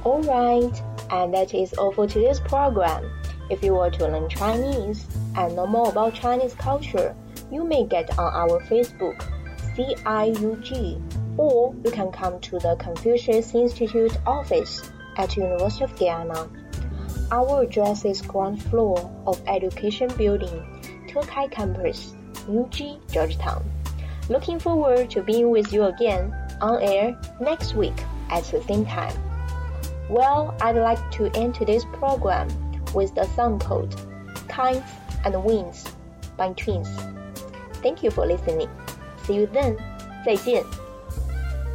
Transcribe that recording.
Alright, and that is all for today's program. If you want to learn Chinese and know more about Chinese culture, you may get on our Facebook, CIUG, or you can come to the Confucius Institute office at University of Guyana. Our address is ground floor of Education Building, Turkai Campus, UG, Georgetown. Looking forward to being with you again on air next week at the same time. Well, I'd like to end today's program with the song called Times and Winds by Twins. Thank you for listening. See you then. 再见。